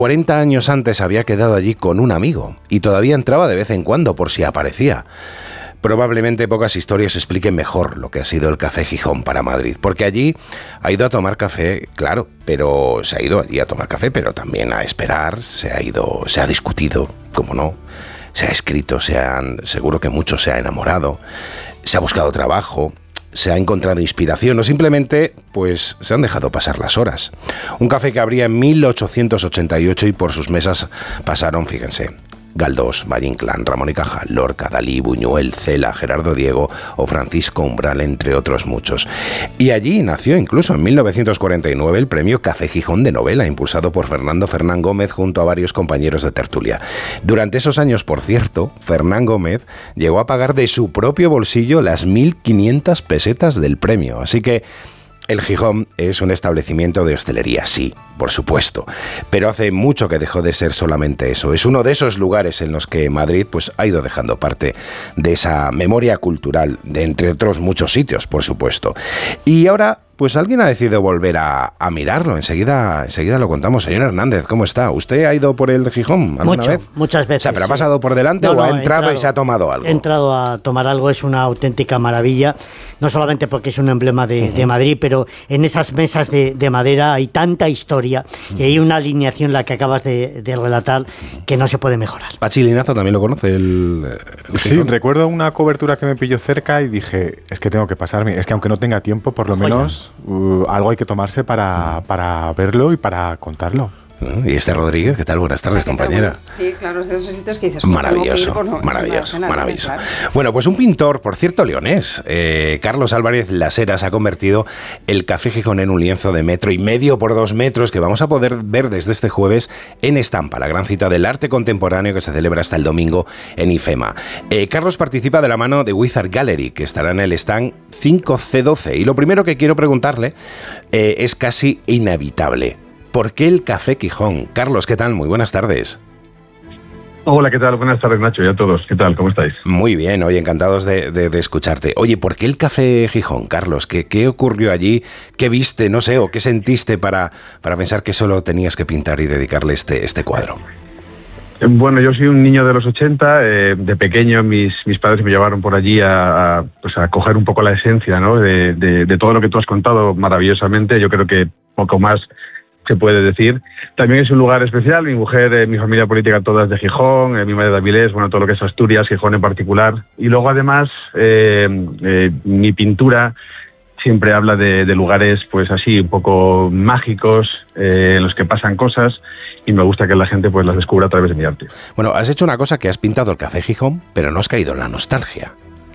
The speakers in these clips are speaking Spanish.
40 años antes había quedado allí con un amigo y todavía entraba de vez en cuando por si aparecía. Probablemente pocas historias expliquen mejor lo que ha sido el Café Gijón para Madrid, porque allí ha ido a tomar café, claro, pero se ha ido allí a tomar café, pero también a esperar, se ha discutido, cómo no, se ha escrito, seguro que mucho se ha enamorado, se ha buscado trabajo, se ha encontrado inspiración o simplemente, pues, se han dejado pasar las horas. Un café que abría en 1888 y por sus mesas pasaron, fíjense, Galdós, Valle Inclán, Ramón y Cajal, Lorca, Dalí, Buñuel, Cela, Gerardo Diego o Francisco Umbral, entre otros muchos. Y allí nació incluso en 1949 el premio Café Gijón de novela, impulsado por Fernando Fernán Gómez junto a varios compañeros de tertulia. Durante esos años, por cierto, Fernán Gómez llegó a pagar de su propio bolsillo las 1.500 pesetas del premio. Así que el Gijón es un establecimiento de hostelería, sí, por supuesto, pero hace mucho que dejó de ser solamente eso. Es uno de esos lugares en los que Madrid pues, ha ido dejando parte de esa memoria cultural, de entre otros muchos sitios, por supuesto. Y ahora, pues alguien ha decidido volver a mirarlo. Enseguida lo contamos. Señor Hernández, ¿cómo está? ¿Usted ha ido por el Gijón alguna vez? Muchas veces. O sea, ¿pero ha pasado por delante o ha entrado y se ha tomado algo? He entrado a tomar algo, es una auténtica maravilla, no solamente porque es un emblema de Madrid, pero en esas mesas de madera hay tanta historia y hay una alineación, la que acabas de relatar, que no se puede mejorar. Pachi Linazo también lo conoce, el Sí, Gijón. Recuerdo una cobertura que me pilló cerca y dije, es que tengo que pasarme, es que aunque no tenga tiempo, por lo menos algo hay que tomarse para verlo y para contarlo. Y Esther Rodríguez, ¿qué tal? Buenas tardes, compañera. Sí, claro, es de esos sitios que dices... Maravilloso, maravilloso. Claro. Bueno, pues un pintor, por cierto, leonés, Carlos Álvarez Las Heras, ha convertido el Café Gijón en un lienzo de 1,5 metros por 2 metros que vamos a poder ver desde este jueves en Estampa, la gran cita del arte contemporáneo que se celebra hasta el domingo en IFEMA. Carlos participa de la mano de Wizard Gallery, que estará en el stand 5C12. Y lo primero que quiero preguntarle es casi inevitable. ¿Por qué el Café Gijón? Carlos, ¿qué tal? Muy buenas tardes. Hola, ¿qué tal? Buenas tardes, Nacho, y a todos. ¿Qué tal? ¿Cómo estáis? Muy bien, oye, encantados de escucharte. Oye, ¿por qué el Café Gijón, Carlos? ¿Qué ocurrió allí? ¿Qué viste, no sé, o qué sentiste para pensar que solo tenías que pintar y dedicarle este cuadro? Bueno, yo soy un niño de los 80. De pequeño mis padres me llevaron por allí a coger un poco la esencia, ¿no? de todo lo que tú has contado maravillosamente. Yo creo que poco más se puede decir. También es un lugar especial. Mi mujer, mi familia política todas de Gijón, mi madre de Avilés, bueno, todo lo que es Asturias, Gijón en particular. Y luego además mi pintura siempre habla de lugares pues así un poco mágicos, en los que pasan cosas, y me gusta que la gente pues las descubra a través de mi arte. Bueno, has hecho una cosa, que has pintado el Café Gijón, pero no has caído en la nostalgia.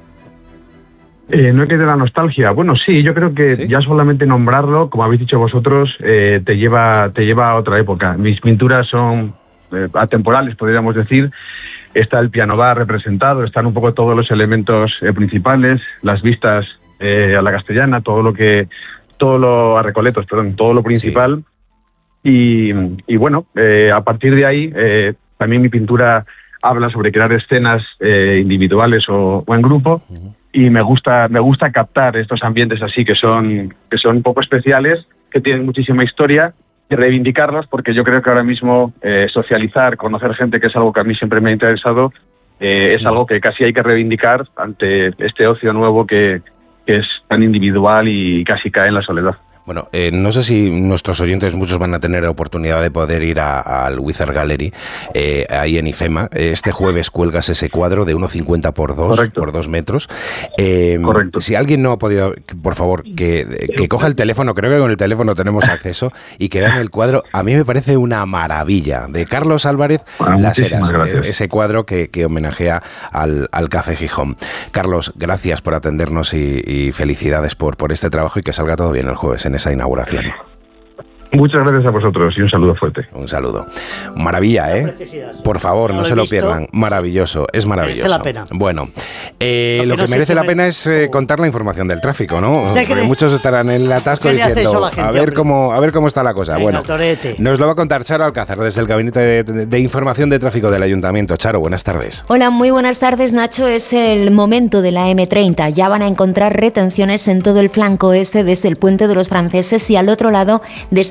No he caído en la nostalgia. Bueno, sí, yo creo que ¿sí? Ya solamente nombrarlo, como habéis dicho vosotros, te lleva a otra época. Mis pinturas son atemporales, podríamos decir. Está el piano bar representado, están un poco todos los elementos principales, las vistas a la castellana, todo lo a Recoletos, perdón, todo lo principal. Sí. Y bueno, a partir de ahí, también mi pintura habla sobre crear escenas individuales o en grupo. Y me gusta captar estos ambientes así que son un poco especiales, que tienen muchísima historia, y reivindicarlos, porque yo creo que ahora mismo socializar, conocer gente, que es algo que a mí siempre me ha interesado, es algo que casi hay que reivindicar ante este ocio nuevo que es tan individual y casi cae en la soledad. Bueno, no sé si nuestros oyentes, muchos van a tener la oportunidad de poder ir al Wizard Gallery, ahí en IFEMA. Este jueves cuelgas ese cuadro de 1,50 por 2 metros. Correcto. Si alguien no ha podido, por favor, que coja el teléfono, creo que con el teléfono tenemos acceso, y que vean el cuadro. A mí me parece una maravilla, de Carlos Álvarez Las Heras, ese cuadro que homenajea al Café Gijón. Carlos, gracias por atendernos y felicidades por este trabajo, y que salga todo bien el jueves en esa inauguración. Muchas gracias a vosotros y un saludo fuerte. Un saludo. Maravilla, ¿eh? Por favor, no se lo pierdan. Maravilloso, es maravilloso. Merece la pena. Bueno, lo que merece la pena es contar la información del tráfico, ¿no? Porque muchos estarán en el atasco diciendo, a ver cómo está la cosa. Venga, bueno, nos lo va a contar Charo Alcázar desde el Gabinete de Información de Tráfico del Ayuntamiento. Charo, buenas tardes. Hola, muy buenas tardes, Nacho. Es el momento de la M30. Ya van a encontrar retenciones en todo el flanco este, desde el Puente de los Franceses, y al otro lado, desde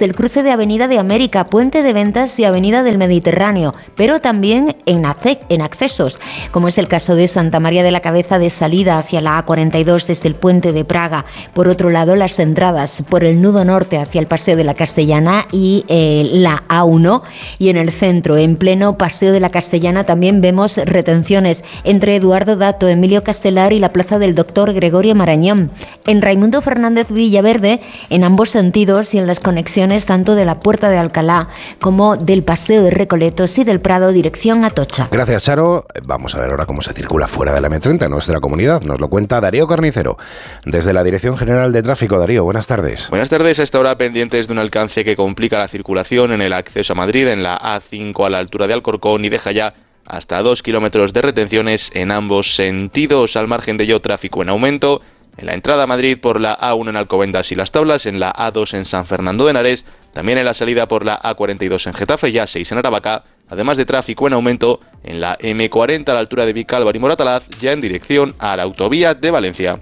desde el cruce de Avenida de América, Puente de Ventas y Avenida del Mediterráneo, pero también en accesos, como es el caso de Santa María de la Cabeza de salida hacia la A42 desde el Puente de Praga. Por otro lado, las entradas por el nudo norte hacia el Paseo de la Castellana y la A1, y en el centro, en pleno Paseo de la Castellana, también vemos retenciones entre Eduardo Dato, Emilio Castelar y la Plaza del Doctor Gregorio Marañón. En Raimundo Fernández Villaverde, en ambos sentidos y en las conexiones tanto de la Puerta de Alcalá como del Paseo de Recoletos y del Prado, dirección Atocha. Gracias, Charo. Vamos a ver ahora cómo se circula fuera de la M30 en nuestra comunidad. Nos lo cuenta Darío Carnicero, desde la Dirección General de Tráfico. Darío, buenas tardes. Buenas tardes. A esta hora pendientes de un alcance que complica la circulación en el acceso a Madrid, en la A5 a la altura de Alcorcón, y deja ya hasta 2 kilómetros de retenciones en ambos sentidos. Al margen de ello, tráfico en aumento en la entrada a Madrid por la A1 en Alcobendas y Las Tablas, en la A2 en San Fernando de Henares, también en la salida por la A42 en Getafe y A6 en Aravaca, además de tráfico en aumento en la M40 a la altura de Vicálvaro y Moratalaz, ya en dirección a la autovía de Valencia.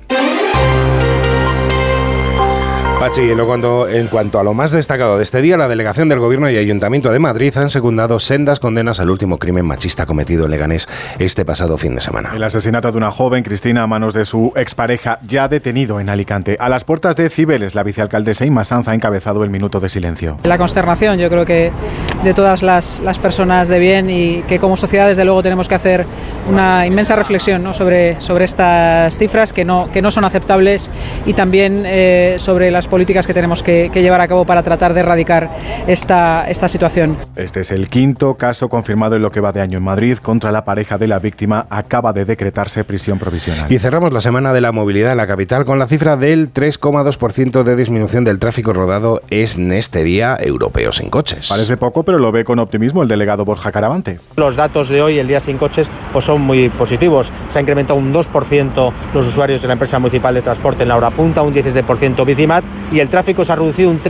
Pachi, en cuanto a lo más destacado de este día, la delegación del Gobierno y Ayuntamiento de Madrid han secundado sendas condenas al último crimen machista cometido en Leganés este pasado fin de semana. El asesinato de una joven, Cristina, a manos de su expareja, ya detenido en Alicante. A las puertas de Cibeles, la vicealcaldesa Inma Sanz ha encabezado el minuto de silencio. La consternación, yo creo que de todas las personas de bien, y que como sociedad desde luego tenemos que hacer una inmensa reflexión, ¿no?, sobre estas cifras que no son aceptables, y también sobre las políticas que tenemos que llevar a cabo para tratar de erradicar esta situación. Este es el quinto caso confirmado en lo que va de año en Madrid. Contra la pareja de la víctima acaba de decretarse prisión provisional. Y cerramos la semana de la movilidad en la capital con la cifra del 3,2% de disminución del tráfico rodado en este día europeo sin coches. Parece poco, pero lo ve con optimismo el delegado Borja Caravante. Los datos de hoy, el día sin coches, pues son muy positivos. Se ha incrementado un 2% los usuarios de la empresa municipal de transporte en la hora punta, un 17% Bicimat, y el tráfico se ha reducido un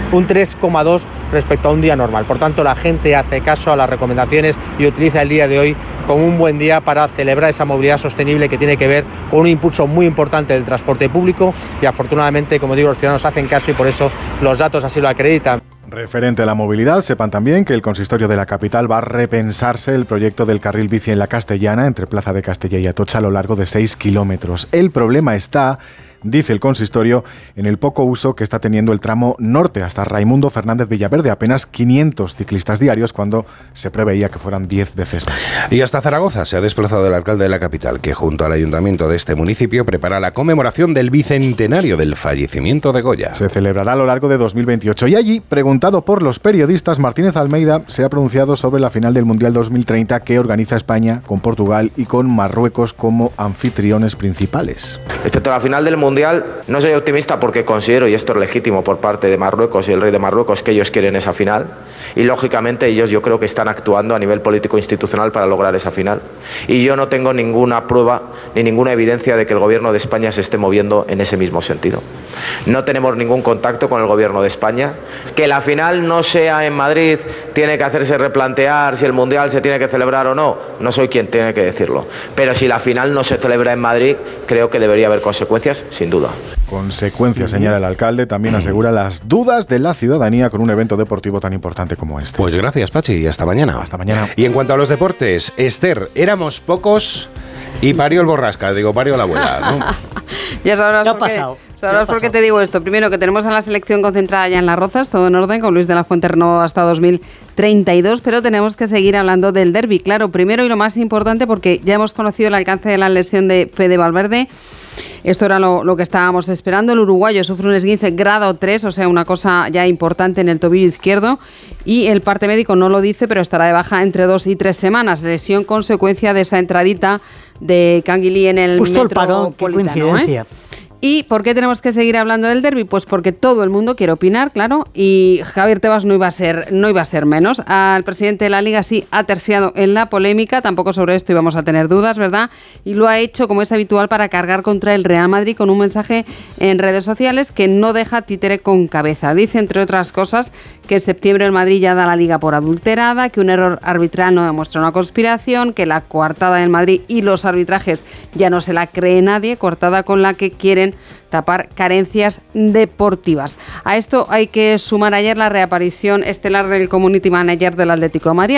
3,2% respecto a un día normal. Por tanto, la gente hace caso a las recomendaciones y utiliza el día de hoy como un buen día para celebrar esa movilidad sostenible que tiene que ver con un impulso muy importante del transporte público, y afortunadamente, como digo, los ciudadanos hacen caso y por eso los datos así lo acreditan. Referente a la movilidad, sepan también que el consistorio de la capital va a repensarse el proyecto del carril bici en la Castellana, entre Plaza de Castella y Atocha, a lo largo de 6 kilómetros. El problema está, dice el consistorio, en el poco uso que está teniendo el tramo norte hasta Raimundo Fernández Villaverde, apenas 500 ciclistas diarios cuando se preveía que fueran 10 veces más. Y hasta Zaragoza se ha desplazado el alcalde de la capital, que junto al ayuntamiento de este municipio prepara la conmemoración del bicentenario del fallecimiento de Goya. Se celebrará a lo largo de 2028 y allí, preguntado por los periodistas, Martínez Almeida se ha pronunciado sobre la final del Mundial 2030 que organiza España con Portugal y con Marruecos como anfitriones principales. Respecto a la final del Mundial, no soy optimista porque considero, y esto es legítimo por parte de Marruecos y el rey de Marruecos, que ellos quieren esa final, y lógicamente ellos yo creo que están actuando a nivel político institucional para lograr esa final, y yo no tengo ninguna prueba ni ninguna evidencia de que el gobierno de España se esté moviendo en ese mismo sentido. No tenemos ningún contacto con el gobierno de España. Que la final no sea en Madrid tiene que hacerse replantear si el Mundial se tiene que celebrar o no. No soy quien tiene que decirlo. Pero si la final no se celebra en Madrid, creo que debería haber consecuencias, sin duda. Consecuencias, señala el alcalde. También asegura las dudas de la ciudadanía con un evento deportivo tan importante como este. Pues gracias, Pachi, y hasta mañana. Hasta mañana. Y en cuanto a los deportes, Esther, éramos pocos y parió el Borrasca, parió la abuela, ¿no? Ya sabrás por qué te digo esto. Primero, que tenemos a la selección concentrada ya en Las Rozas, todo en orden, con Luis de la Fuente renovado hasta 2032, pero tenemos que seguir hablando del derbi. Claro, primero y lo más importante, porque ya hemos conocido el alcance de la lesión de Fede Valverde. Esto era lo que estábamos esperando. El uruguayo sufre un esguince grado 3, o sea, una cosa ya importante en el tobillo izquierdo, y el parte médico no lo dice, pero estará de baja entre 2 y 3 semanas. Lesión consecuencia de esa entradita de Canguilí en el justo Metropolitano. El parón, qué coincidencia. ¿Y por qué tenemos que seguir hablando del derbi? Pues porque todo el mundo quiere opinar, claro, y Javier Tebas no iba a ser menos. Al presidente de la Liga sí ha terciado en la polémica, tampoco sobre esto íbamos a tener dudas, ¿verdad? Y lo ha hecho, como es habitual, para cargar contra el Real Madrid con un mensaje en redes sociales que no deja títere con cabeza. Dice, entre otras cosas, que en septiembre el Madrid ya da la Liga por adulterada, que un error arbitral no demuestra una conspiración, que la coartada del Madrid y los arbitrajes ya no se la cree nadie, coartada con la que quieren también tapar carencias deportivas. A esto hay que sumar ayer la reaparición estelar del community manager del Atlético de Madrid.